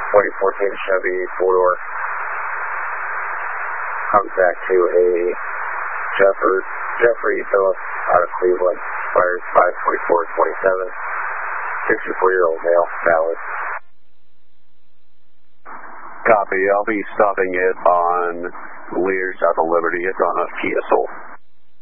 2014 Chevy 4-door. Comes back to a Jeffrey Phillips out of Cleveland. Expires 5/24/27. 64-year-old male, valid. Copy. I'll be stopping it on Lear south of Liberty. It's on a Kia Soul.